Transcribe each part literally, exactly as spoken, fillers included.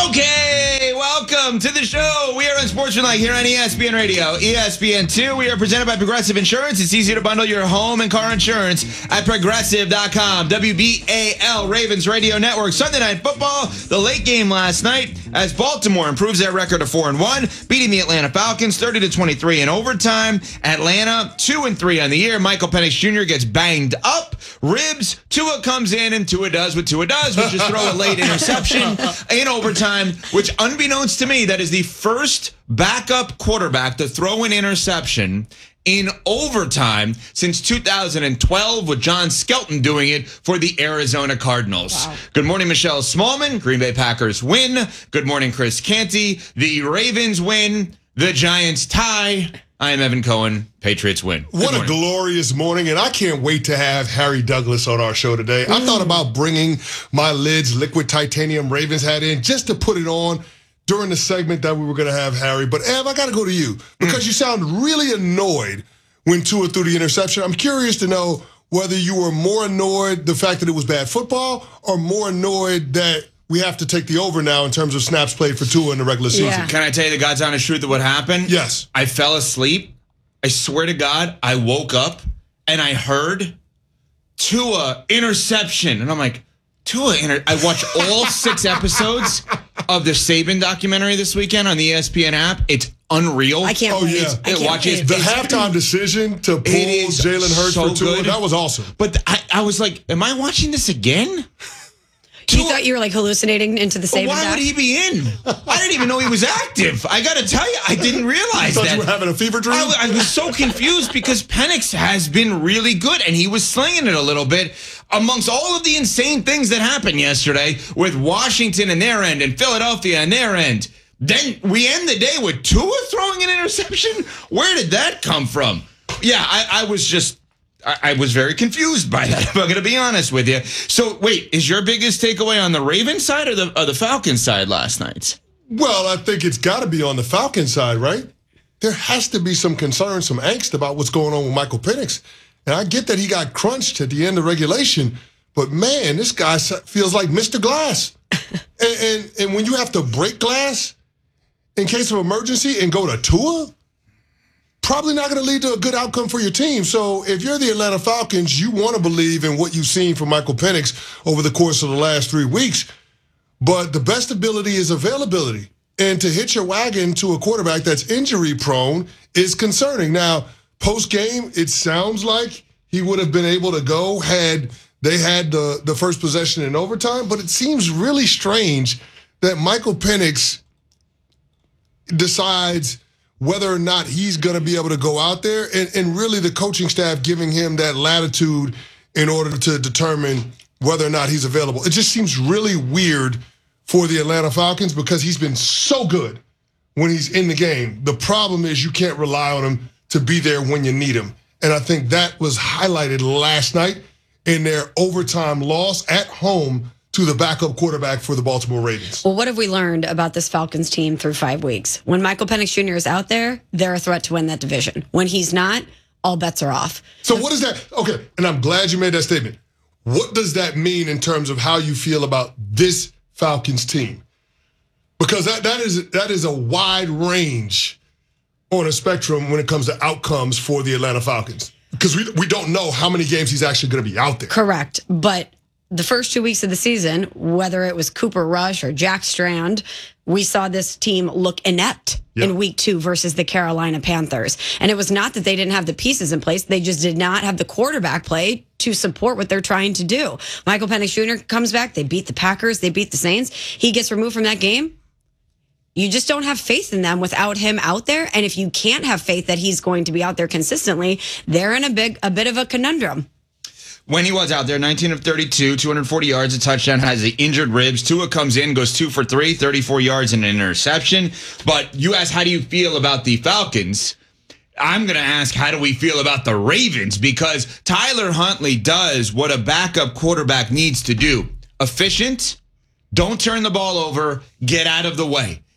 Okay, welcome to the show. We are Unsportsmanlike here on E S P N Radio, E S P N two. We are presented by Progressive Insurance. It's easy to bundle your home and car insurance at progressive dot com. W B A L Ravens Radio Network. Sunday Night Football, the late game last night as Baltimore improves their record to four and one, beating the Atlanta Falcons thirty to twenty-three in overtime. Atlanta two and three on the year. Michael Penix Junior gets banged up, ribs. Tua comes in and Tua does what Tua does, which is throw a late interception in overtime. Which, unbeknownst to me, that is the first backup quarterback to throw an interception in overtime since two thousand twelve, with John Skelton doing it for the Arizona Cardinals. Wow. Good morning, Michelle Smallman. Green Bay Packers win. Good morning, Chris Canty. The Ravens win. The Giants tie. I am Evan Cohen. Patriots win. Good what morning. A glorious morning, and I can't wait to have Harry Douglas on our show today. Mm. I thought about bringing my Lids Liquid Titanium Ravens hat in just to put it on during the segment that we were going to have Harry. But, Ev, I got to go to you because mm. you sound really annoyed when Tua threw the interception. I'm curious to know whether you were more annoyed the fact that it was bad football or more annoyed that we have to take the over now in terms of snaps played for Tua in the regular season. Yeah. Can I tell you the God's honest truth of what happened? Yes. I fell asleep. I swear to God, I woke up and I heard Tua interception. And I'm like, Tua inter... I watched all six episodes of the Saban documentary this weekend on the E S P N app. It's unreal. I can't oh, wait. Yeah. I can't watch it. The halftime decision to pull Jalen Hurts so for Tua, good. that was awesome. But I, I was like, am I watching this again? You Tua, thought you were like hallucinating into the Saban Why doc? would he be in? I didn't even know he was active. I got to tell you, I didn't realize you thought that. You were having a fever dream? I, I was so confused because Penix has been really good, and he was slinging it a little bit amongst all of the insane things that happened yesterday with Washington and their end and Philadelphia and their end. Then we end the day with Tua throwing an interception? Where did that come from? Yeah, I, I was just... I was very confused by that, if I'm going to be honest with you. So, wait, is your biggest takeaway on the Ravens side or the, or the Falcons side last night? Well, I think it's got to be on the Falcons side, right? There has to be some concern, some angst about what's going on with Michael Penix. And I get that he got crunched at the end of regulation, but, man, this guy feels like Mister Glass. and, and, and when you have to break glass in case of emergency and go to Tua, probably not going to lead to a good outcome for your team. So if you're the Atlanta Falcons, you want to believe in what you've seen from Michael Penix over the course of the last three weeks. But the best ability is availability. And to hit your wagon to a quarterback that's injury-prone is concerning. Now, post-game, it sounds like he would have been able to go had they had the, the first possession in overtime. But it seems really strange that Michael Penix decides whether or not he's going to be able to go out there, and, and really the coaching staff giving him that latitude in order to determine whether or not he's available. It just seems really weird for the Atlanta Falcons because he's been so good when he's in the game. The problem is you can't rely on him to be there when you need him. And I think that was highlighted last night in their overtime loss at home to the backup quarterback for the Baltimore Ravens. Well, what have we learned about this Falcons team through five weeks? When Michael Penix Junior is out there, they're a threat to win that division. When he's not, all bets are off. So what is that? Okay, and I'm glad you made that statement. What does that mean in terms of how you feel about this Falcons team? Because that, that is that is a wide range on a spectrum when it comes to outcomes for the Atlanta Falcons. Because we, we don't know how many games he's actually going to be out there. Correct, but the first two weeks of the season, whether it was Cooper Rush or Jack Strand, we saw this team look inept yep. in week two versus the Carolina Panthers. And it was not that they didn't have the pieces in place. They just did not have the quarterback play to support what they're trying to do. Michael Penix Junior comes back. They beat the Packers. They beat the Saints. He gets removed from that game. You just don't have faith in them without him out there. And if you can't have faith that he's going to be out there consistently, they're in a big, a bit of a conundrum. When he was out there, nineteen of thirty-two, two hundred forty yards, a touchdown, has the injured ribs. Tua comes in, goes two for three, thirty-four yards and an interception. But you asked, how do you feel about the Falcons? I'm going to ask, how do we feel about the Ravens? Because Tyler Huntley does what a backup quarterback needs to do. Efficient, don't turn the ball over, get out of the way.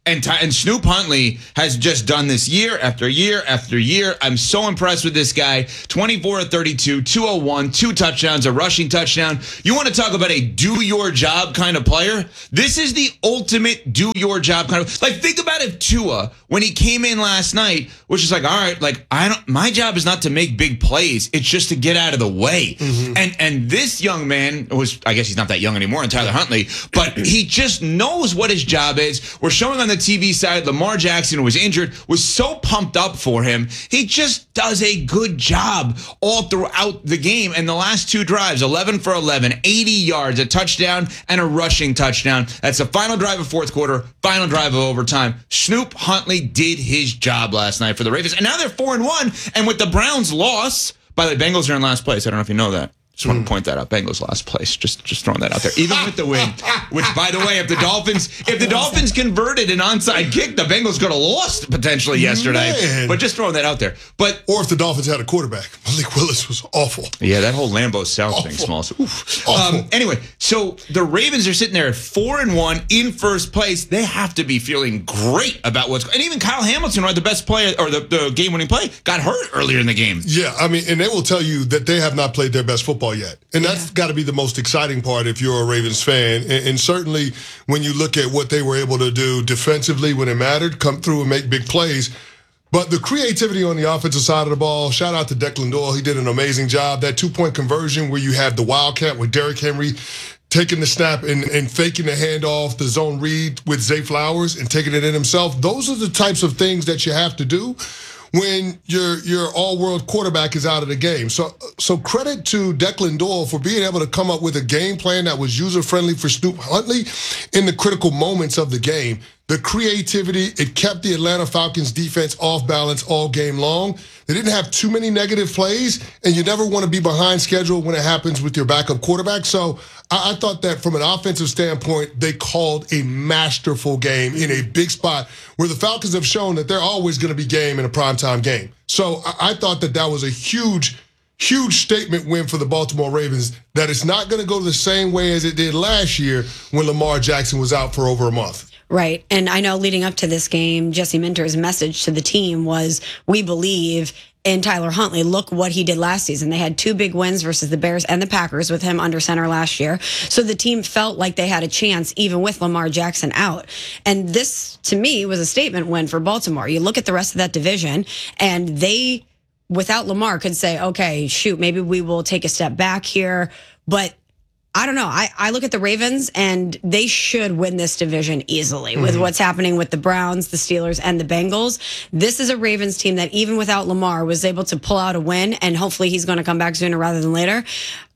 And, Ty- and Snoop Huntley has just done this year after year after year. I'm so impressed with this guy. twenty-four of thirty-two, two oh one, two touchdowns, a rushing touchdown. You want to talk about a do-your-job kind of player? This is the ultimate do-your-job kind of... Like, think about if Tua, when he came in last night, was just like, all right, like, I don't. my job is not to make big plays. It's just to get out of the way. Mm-hmm. And and this young man was, I guess he's not that young anymore, and Tyler Huntley, but he just knows what his job is. We're showing on the T V side, Lamar Jackson, who was injured, was so pumped up for him. He just does a good job all throughout the game. And the last two drives, eleven for eleven, eighty yards, a touchdown, and a rushing touchdown. That's the final drive of fourth quarter, final drive of overtime. Snoop Huntley did his job last night for the Ravens. And now they're four and one. And with the Browns' loss, by the way, Bengals are in last place. I don't know if you know that. Just want to point that out. Bengals last place. Just just throwing that out there. Even with the win, which, by the way, if the Dolphins if the Dolphins converted an onside kick, the Bengals could have lost potentially yesterday. Man. But just throwing that out there. But or if the Dolphins had a quarterback, Malik Willis was awful. Yeah, that whole Lambeau South awful. thing, Smalls. Oof. Um, anyway, so the Ravens are sitting there at four and one in first place. They have to be feeling great about what's going. And even Kyle Hamilton, right, the best player or the, the game-winning play, got hurt earlier in the game. Yeah, I mean, and they will tell you that they have not played their best football yet. And that's got to be the most exciting part if you're a Ravens fan. And, and certainly when you look at what they were able to do defensively when it mattered, come through and make big plays. But the creativity on the offensive side of the ball, shout out to Declan Doyle. He did an amazing job. That two-point conversion where you have the Wildcat with Derrick Henry taking the snap and, and faking the handoff, the zone read with Zay Flowers and taking it in himself. Those are the types of things that you have to do when your your all-world quarterback is out of the game. So so credit to Declan Doyle for being able to come up with a game plan that was user-friendly for Snoop Huntley in the critical moments of the game. The creativity, it kept the Atlanta Falcons defense off balance all game long. They didn't have too many negative plays, and you never want to be behind schedule when it happens with your backup quarterback. So I, I thought that from an offensive standpoint, they called a masterful game in a big spot where the Falcons have shown that they're always going to be game in a primetime game. So I, I thought that that was a huge, huge statement win for the Baltimore Ravens, that it's not going to go the same way as it did last year when Lamar Jackson was out for over a month. Right. And I know leading up to this game, Jesse Minter's message to the team was, we believe in Tyler Huntley. Look what he did last season. They had two big wins versus the Bears and the Packers with him under center last year. So the team felt like they had a chance even with Lamar Jackson out. And this, to me, was a statement win for Baltimore. You look at the rest of that division, and they, without Lamar, could say, okay, shoot, maybe we will take a step back here. But I don't know. I, I look at the Ravens, and they should win this division easily with mm-hmm. what's happening with the Browns, the Steelers, and the Bengals. This is a Ravens team that even without Lamar was able to pull out a win, and hopefully he's going to come back sooner rather than later.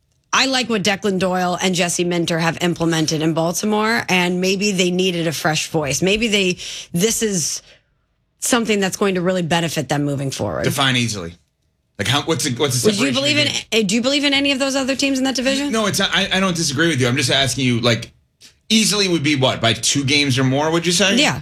I like what Declan Doyle and Jesse Minter have implemented in Baltimore, and maybe they needed a fresh voice. Maybe they this is something that's going to really benefit them moving forward. Define easily. Like, how, what's the, what's the Would you believe in? Do you believe in any of those other teams in that division? No, it's not, I, I don't disagree with you. I'm just asking you. Like, easily would be what, by two games or more? Would you say? Yeah.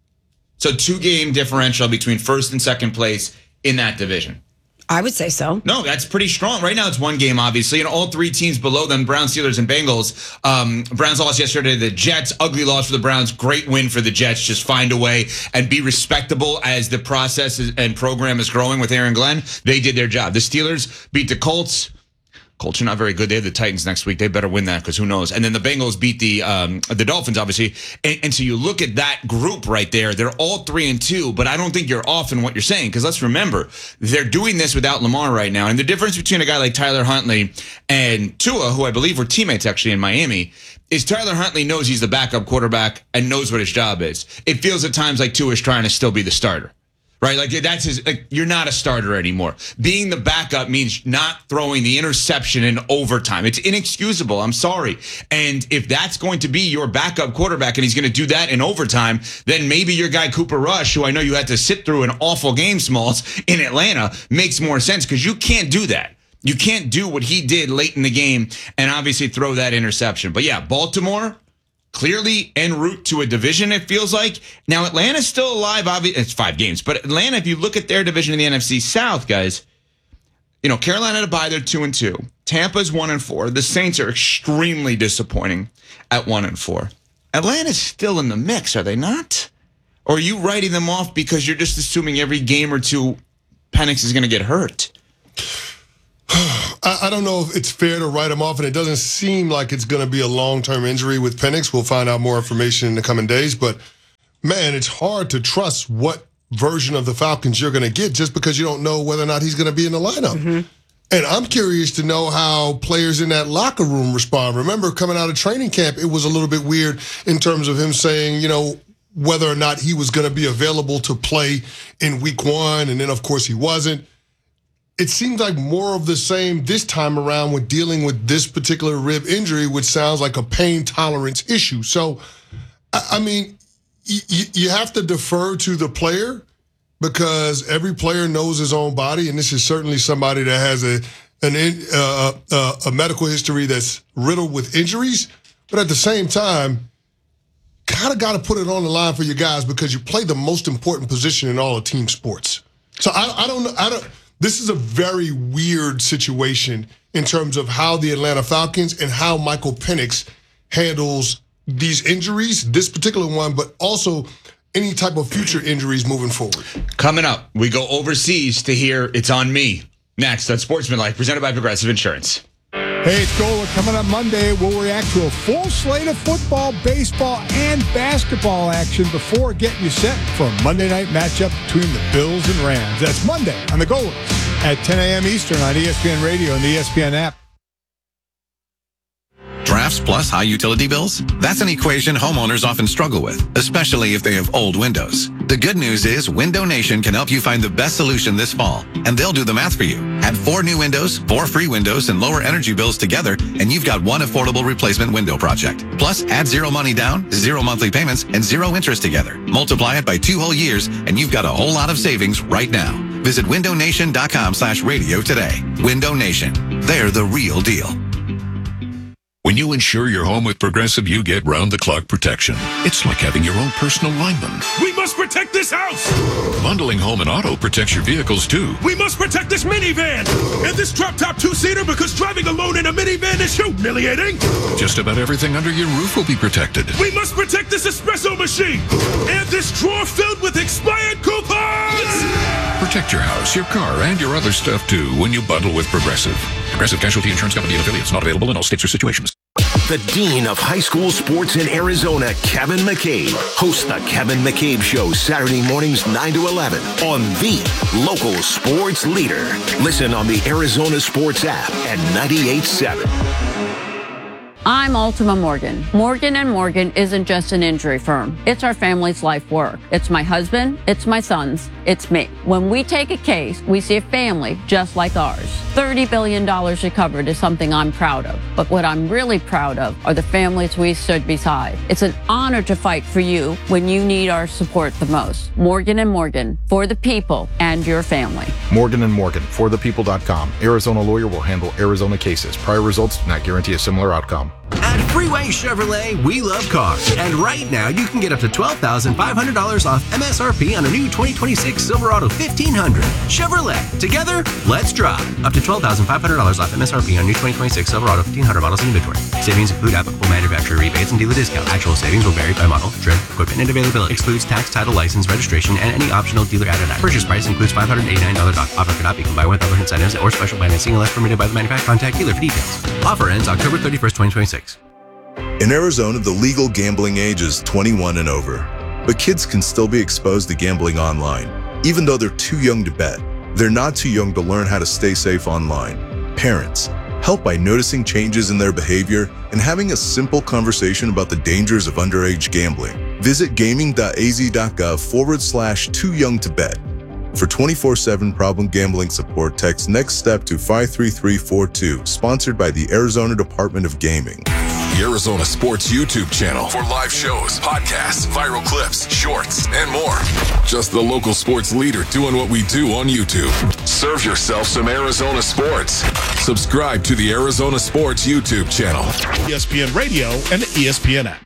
So two game differential between first and second place in that division. I would say so. No, that's pretty strong. Right now, it's one game, obviously, and all three teams below them, Browns, Steelers, and Bengals. Um, Browns lost yesterday to the Jets. Ugly loss for the Browns. Great win for the Jets. Just find a way and be respectable as the process is, and program is growing with Aaron Glenn. They did their job. The Steelers beat the Colts. Colts are not very good. They have the Titans next week. They better win that, because who knows? And then the Bengals beat the um, the Dolphins, obviously. And, and so you look at that group right there. They're all three and two, but I don't think you're off in what you're saying, because let's remember, they're doing this without Lamar right now. And the difference between a guy like Tyler Huntley and Tua, who I believe were teammates actually in Miami, is Tyler Huntley knows he's the backup quarterback and knows what his job is. It feels at times like Tua is trying to still be the starter. Right, like that's his. Like, you're not a starter anymore. Being the backup means not throwing the interception in overtime. It's inexcusable. I'm sorry. And if that's going to be your backup quarterback, and he's going to do that in overtime, then maybe your guy Cooper Rush, who I know you had to sit through an awful game, Smalls, in Atlanta, makes more sense, because you can't do that. You can't do what he did late in the game and obviously throw that interception. But yeah, Baltimore, clearly en route to a division, it feels like. Now, Atlanta's still alive. Obviously, it's five games. But Atlanta, if you look at their division in the N F C South, guys, you know, Carolina to bye, they're two and two. Tampa's one and four. The Saints are extremely disappointing at one and four. Atlanta's still in the mix, are they not? Or are you writing them off because you're just assuming every game or two Penix is going to get hurt? I, I don't know if it's fair to write him off, and it doesn't seem like it's going to be a long-term injury with Penix. We'll find out more information in the coming days. But, man, it's hard to trust what version of the Falcons you're going to get just because you don't know whether or not he's going to be in the lineup. Mm-hmm. And I'm curious to know how players in that locker room respond. Remember, coming out of training camp, it was a little bit weird in terms of him saying, you know, whether or not he was going to be available to play in week one. And then, of course, he wasn't. It seems like more of the same this time around with dealing with this particular rib injury, which sounds like a pain tolerance issue. So, I mean, y- you have to defer to the player because every player knows his own body. And this is certainly somebody that has a, an, uh, uh, a medical history that's riddled with injuries. But at the same time, kind of got to put it on the line for you guys because you play the most important position in all of team sports. So I, I don't know. I don't. This is a very weird situation in terms of how the Atlanta Falcons and how Michael Penix handles these injuries, this particular one, but also any type of future injuries moving forward. Coming up, we go overseas to hear It's On Me. Next on Sportsmanlike, presented by Progressive Insurance. Hey, it's Gola. Coming up Monday, we'll react to a full slate of football, baseball, and basketball action before getting you set for a Monday night matchup between the Bills and Rams. That's Monday on the Golas at ten a.m. Eastern on E S P N Radio and the E S P N app. Drafts plus high utility bills? That's an equation homeowners often struggle with, especially if they have old windows. The good news is Window Nation can help you find the best solution this fall, and they'll do the math for you. Add four new windows, four free windows, and lower energy bills together, and you've got one affordable replacement window project. Plus, add zero money down, zero monthly payments, and zero interest together. Multiply it by two whole years, and you've got a whole lot of savings right now. Visit window nation dot com slash radio today. Window Nation. They're the real deal. When you insure your home with Progressive, you get round-the-clock protection. It's like having your own personal lineman. We must protect this house! Bundling home and auto protects your vehicles, too. We must protect this minivan! And this drop-top two-seater because driving alone in a minivan is humiliating! Just about everything under your roof will be protected. We must protect this espresso machine! And this drawer filled with expired coupons! Protect your house, your car, and your other stuff, too, when you bundle with Progressive. Progressive Casualty Insurance Company and affiliates. Not available in all states or situations. The Dean of High School Sports in Arizona, Kevin McCabe, hosts the Kevin McCabe Show Saturday mornings nine to eleven on the local sports leader. Listen on the Arizona Sports app at ninety-eight point seven. I'm Ultima Morgan. Morgan and Morgan isn't just an injury firm. It's our family's life work. It's my husband. It's my sons. It's me. When we take a case, we see a family just like ours. thirty billion dollars recovered is something I'm proud of. But what I'm really proud of are the families we stood beside. It's an honor to fight for you when you need our support the most. Morgan and Morgan, for the people and your family. Morgan and Morgan, for the people dot com. Arizona lawyer will handle Arizona cases. Prior results do not guarantee a similar outcome. At Freeway Chevrolet, we love cars. And right now, you can get up to twelve thousand five hundred dollars off M S R P on a new twenty twenty-six Silverado fifteen hundred. Chevrolet. Together, let's drive. Up to twelve thousand five hundred dollars off M S R P on new twenty twenty-six Silverado fifteen hundred models in inventory. Savings include applicable manufacturer rebates and dealer discount. Actual savings will vary by model, trim, equipment, and availability. Excludes tax, title, license, registration, and any optional dealer added on. Purchase price includes five hundred eighty-nine dollars off. Offer cannot be combined with other incentives or special financing unless permitted by the manufacturer. Contact dealer for details. Offer ends October thirty-first, twenty twenty-six. In Arizona, the legal gambling age is twenty-one and over. But kids can still be exposed to gambling online, even though they're too young to bet. They're not too young to learn how to stay safe online. Parents, help by noticing changes in their behavior and having a simple conversation about the dangers of underage gambling. Visit gaming.az.gov forward slash too young to bet. For twenty-four seven problem gambling support, text Next Step to five three three four two, sponsored by the Arizona Department of Gaming. The Arizona Sports YouTube channel for live shows, podcasts, viral clips, shorts, and more. Just the local sports leader doing what we do on YouTube. Serve yourself some Arizona sports. Subscribe to the Arizona Sports YouTube channel. E S P N Radio and the E S P N app.